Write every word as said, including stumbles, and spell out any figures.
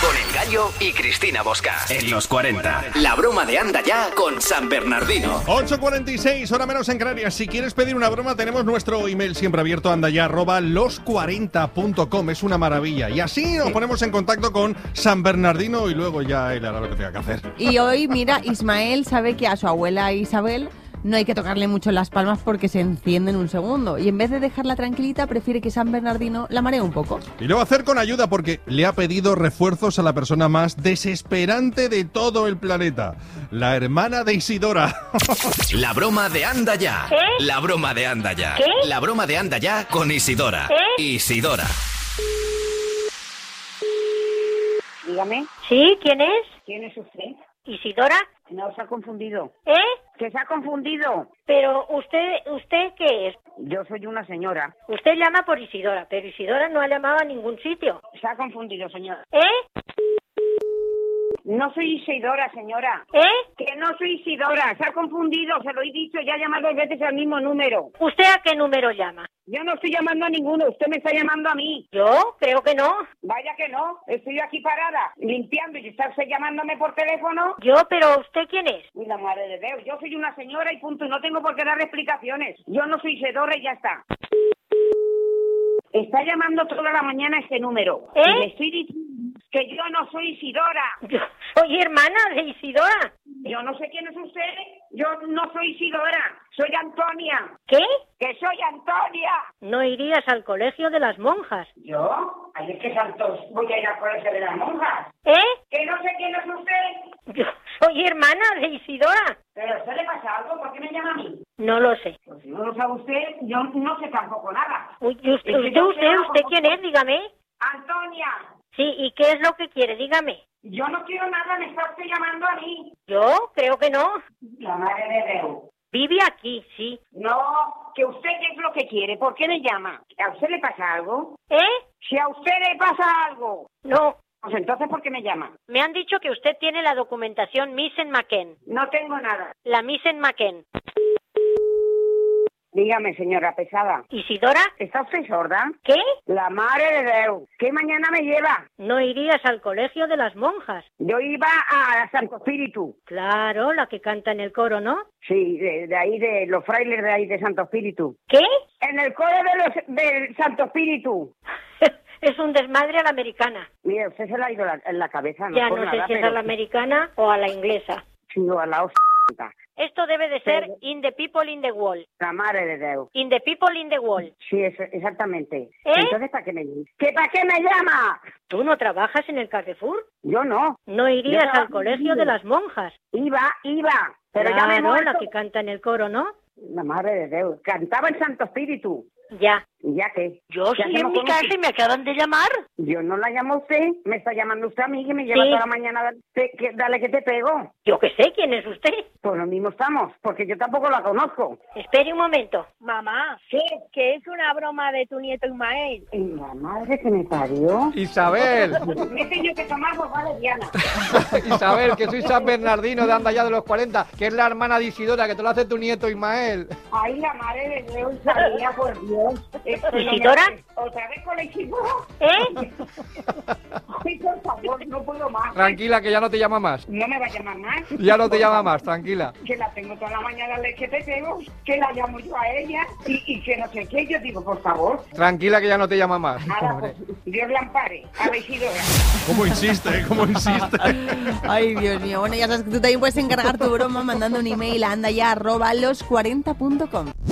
con El Gallo y Cristina Bosca. En los cuarenta. La broma de Anda Ya con San Bernardino. ocho cuarenta y seis, hora menos en Canarias. Si quieres pedir una broma, tenemos nuestro email siempre abierto, andaya arroba los cuarenta punto com. Es una maravilla. Y así nos ponemos en contacto con San Bernardino y luego ya él hará lo que tenga que hacer. Y hoy, mira, Ismael sabe que a su abuela Isabel no hay que tocarle mucho las palmas porque se enciende en un segundo. Y en vez de dejarla tranquilita, prefiere que San Bernardino la maree un poco. Y lo va a hacer con ayuda porque le ha pedido refuerzos a la persona más desesperante de todo el planeta. La hermana de Isidora. La broma de Anda Ya. ¿Qué? La broma de Anda Ya. ¿Qué? La broma de Anda Ya con Isidora. ¿Qué? Isidora. Dígame, ¿Sí? ¿Quién es? ¿quién es usted? ¿Isidora? No, se ha confundido. ¿Eh? ¿Que se ha confundido? Pero usted, ¿usted qué es? Yo soy una señora. Usted llama por Isidora, pero Isidora no ha llamado a ningún sitio. Se ha confundido, señora. ¿Eh? No soy Isidora, señora. ¿Eh? Que no soy Isidora, se ha confundido, se lo he dicho, ya ha llamado dos veces al mismo número. ¿Usted a qué número llama? Yo no estoy llamando a ninguno, usted me está llamando a mí. ¿Yo? Creo que no. Vaya que no, estoy aquí parada, limpiando y estarse llamándome por teléfono. ¿Yo? ¿Pero usted quién es? Y la madre de Dios, yo soy una señora y punto, y no tengo por qué dar explicaciones. Yo no soy Isidora y ya está. Está llamando toda la mañana este número. ¿Eh? Y le estoy diciendo que yo no soy Isidora. Yo soy hermana de Isidora. Yo no sé quién es usted. Yo no soy Isidora. Soy Antonia. ¿Qué? ¡Que soy Antonia! ¿No irías al colegio de las monjas? ¿Yo? Ay, es que santos voy a ir al colegio de las monjas. ¿Eh? Que no sé quién es usted. Yo soy hermana de Isidora. ¿Pero a usted le pasa algo? ¿Por qué me llama a mí? No lo sé. Pues si no lo sabe usted, yo no sé tampoco nada. Uy, ¿y usted, Es que usted, yo usted, quiero usted como- quién es? Dígame. Antonia, Sí, ¿y qué es lo que quiere? Dígame. yo no quiero nada, me está usted llamando a mí. ¿Yo? Creo que no. La madre de Dios. Vive aquí, sí. No, que usted qué es lo que quiere, ¿por qué me llama? ¿A usted le pasa algo? ¿Eh? Si a usted le pasa algo, No. pues entonces ¿por qué me llama? Me han dicho que usted tiene la documentación Missen McKen. No tengo nada. La Missen McKen. Dígame, señora pesada. ¿Isidora? ¿Está usted sorda? ¿Qué? La madre de Dios. ¿Qué mañana me lleva? ¿No irías al colegio de las monjas? Yo iba a Santo Espíritu. Claro, la que canta en el coro, ¿no? Sí, de, de ahí, de los frailes de ahí de Santo Espíritu. ¿Qué? En el coro de los del Santo Espíritu. Es un desmadre a la americana. Mire, usted se le ha ido la, en la cabeza. No Ya por no sé nada, si es pero a la americana o a la inglesa. sino a la hostia. Esto debe de ser Pero- In the People in the Wall. La madre de Dios. In the People in the Wall. Sí, eso, exactamente. ¿Eh? Entonces, ¿para qué me ¿Que para qué me llama? ¿Tú no trabajas en el Carrefour? Yo no. ¿No irías Yo al trabajo colegio en- de las monjas? Iba, iba. Pero ya me he Claro, muerto. la que canta en el coro, ¿no? La madre de Dios. Cantaba el Santo Espíritu. Ya. ¿Y ya qué? Yo ¿Qué estoy en hacemos mi con casa usted? y me acaban de llamar. Yo no la llamo a usted. Me está llamando usted a mí, que me lleva Sí. toda la mañana. Te- que- dale que te pego. Yo que sé quién es usted. Pues lo mismo estamos, porque yo tampoco la conozco. Espere un momento. Mamá, ¿Qué? que es una broma de tu nieto Ismael. ¿Y la madre que me parió? Isabel, Me he tenido que tomar por vale, Diana. Isabel, que soy San Bernardino de Anda Ya de los cuarenta, que es la hermana de Isidora, que te lo hace tu nieto Ismael. Ay, la madre de Dios, sabía, por Dios. Esto no me ¿Isidora? hace- ¿Otra vez con el equipo? ¿Eh? Ay, por favor, no puedo más. Tranquila, que ya no te llama más. No me va a llamar más. Ya no te Por llama favor. más, tranquila. Que la tengo toda la mañana de que te tengo, que la llamo yo a ella y, y que no sé qué. Yo digo, por favor, Tranquila, que ya no te llama más. ahora, Hombre. pues, Dios la ampare. A ver, Isidora. ¿Cómo insiste? ¿Cómo insiste? Ay, Dios mío. Bueno, ya sabes que tú también puedes encargar tu broma mandando un email a andaya arroba los cuarenta punto com.